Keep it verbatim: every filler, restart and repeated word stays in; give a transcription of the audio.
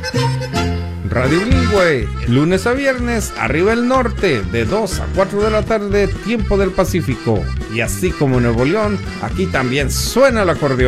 Radio Bilingüe, lunes a viernes, arriba el norte, de dos a cuatro de la tarde, tiempo del Pacífico. Y así como en Nuevo León, aquí también suena el acordeón.